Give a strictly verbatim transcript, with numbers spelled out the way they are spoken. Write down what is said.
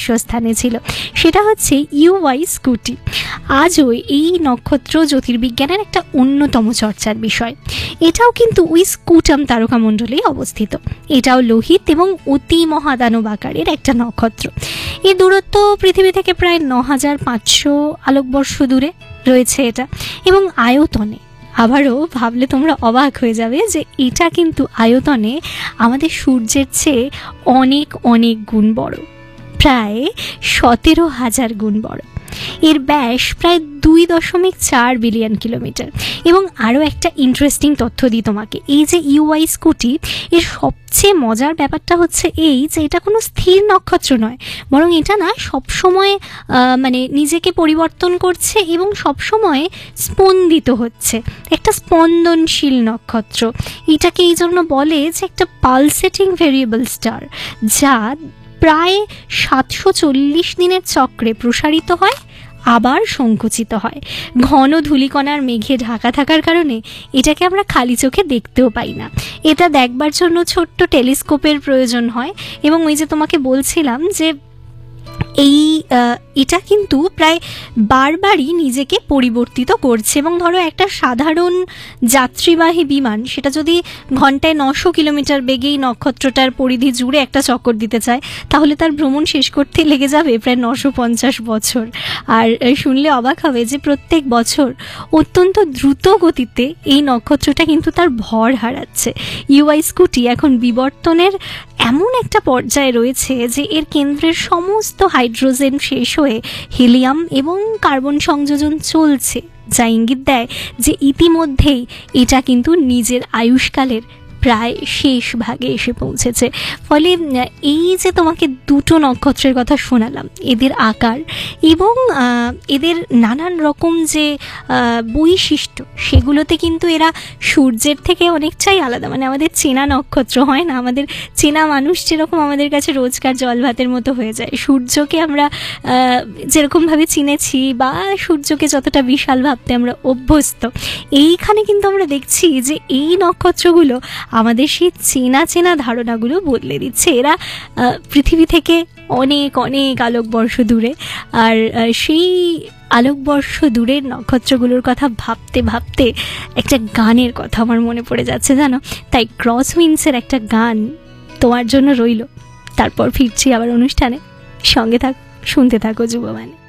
শীর্ষস্থানে ছিল, সেটা হচ্ছে ইউআই স্কুটি। আজও এই নক্ষত্র জ্যোতির্বিজ্ঞানের একটা অন্যতম চর্চার বিষয়। এটাও কিন্তু ওই স্কুটাম তারকামণ্ডলেই অবস্থিত। এটাও লোহিত এবং অতি মহাদানব আকারের একটা নক্ষত্র। এর দূরত্ব পৃথিবী থেকে প্রায় ন হাজার পাঁচশো আলোকবর্ষ দূরে রয়েছে এটা, এবং আয়তনে আবারও ভাবলে তোমরা অবাক হয়ে যাবে যে এটা কিন্তু আয়তনে আমাদের সূর্যের চেয়ে অনেক অনেক গুণ বড়, প্রায় সতেরো হাজার গুণ বড়। এর ব্যাস প্রায় দুই দশমিক চার বিলিয়ন কিলোমিটার। এবং আরও একটা ইন্টারেস্টিং তথ্য দিই তোমাকে, এই যে ইউআই স্কুটি, এর সবচেয়ে মজার ব্যাপারটা হচ্ছে এই যে এটা কোনো স্থির নক্ষত্র নয়, বরং এটা না সবসময় মানে নিজেকে পরিবর্তন করছে এবং সবসময় স্পন্দিত হচ্ছে, একটা স্পন্দনশীল নক্ষত্র। এটাকে এই জন্য বলে যে একটা পালসেটিং ভেরিয়েবল স্টার, যা প্রায় সাতশো চল্লিশ দিনের চক্রে প্রসারিত হয়, আবার সংকুচিত হয়। ঘন ধূলিকণার মেঘে ঢাকা থাকার কারণে এটাকে আমরা খালি চোখে দেখতেও পাই না। এটা দেখবার জন্য ছোট্ট টেলিস্কোপের প্রয়োজন হয়। এবং ওই যে তোমাকে বলছিলাম যে এই এটা কিন্তু প্রায় বারবারই নিজেকে পরিবর্তিত করছে। এবং ধরো একটা সাধারণ যাত্রীবাহী বিমান, সেটা যদি ঘন্টায় নশো কিলোমিটার বেগেই নক্ষত্রটার পরিধি জুড়ে একটা চক্কর দিতে চায়, তাহলে তার ভ্রমণ শেষ করতে লেগে যাবে প্রায় নশো পঞ্চাশ বছর। আর শুনলে অবাক হবে যে প্রত্যেক বছর অত্যন্ত দ্রুত গতিতে এই নক্ষত্রটা কিন্তু তার ভর হারাচ্ছে। ইউআই স্কুটি এখন বিবর্তনের এমন একটা পর্যায়ে রয়েছে যে এর কেন্দ্রের সমস্ত হাইড্রোজেন শেষ হয়ে হিলিয়াম এবং কার্বন সংযোজন চলছে, যা ইঙ্গিত দেয় যে ইতিমধ্যেই এটা কিন্তু নিজের আয়ুষ্কালের প্রায় শেষ ভাগে এসে পৌঁছেছে। ফলে এই যে তোমাকে দুটো নক্ষত্রের কথা শোনালাম, এদের আকার এবং এদের নানান রকম যে বৈশিষ্ট্য, সেগুলোতে কিন্তু এরা সূর্যের থেকে অনেকটাই আলাদা। মানে আমাদের চেনা নক্ষত্র হয় না, আমাদের চেনা মানুষ যেরকম আমাদের কাছে রোজকার জল ভাতের মতো হয়ে যায়, সূর্যকে আমরা যেরকমভাবে চিনেছি বা সূর্যকে যতটা বিশাল ভাবতে আমরা অভ্যস্ত, এইখানে কিন্তু আমরা দেখছি যে এই নক্ষত্রগুলো আমাদের সেই চেনা চেনা ধারণাগুলো বদলে দিচ্ছে। এরা পৃথিবী থেকে অনেক অনেক আলোকবর্ষ দূরে, আর সেই আলোকবর্ষ দূরের নক্ষত্রগুলোর কথা ভাবতে ভাবতে একটা গানের কথা আমার মনে পড়ে যাচ্ছে জানো। তাই ক্রসউইন্ডসের একটা গান তোমার জন্য রইল। তারপর ফিরছি আবার অনুষ্ঠানে, সঙ্গে থাকো, শুনতে থাকো যুববাণী।